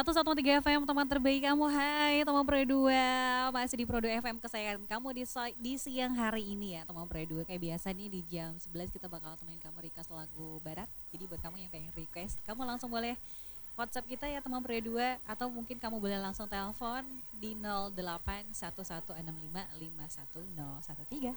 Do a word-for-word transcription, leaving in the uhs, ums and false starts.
seratus satu koma tiga F M teman terbaik kamu. Hai teman Pro dua, masih di Pro dua F M kesayangan kamu di, di siang hari ini ya teman Pro dua. Kayak biasa nih di jam sebelas kita bakal temenin kamu request lagu barat. Jadi buat kamu yang pengen request, kamu langsung boleh WhatsApp kita ya teman Pro dua, atau mungkin kamu boleh langsung telepon di nol delapan satu satu enam lima lima satu nol satu tiga.